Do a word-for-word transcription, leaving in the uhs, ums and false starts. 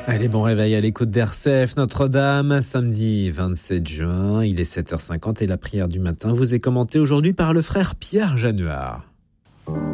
Allez, bon réveil à l'écoute d'R C F Notre-Dame, samedi vingt-sept juin, il est sept heures cinquante et la prière du matin vous est commentée aujourd'hui par le frère Pierre Januard.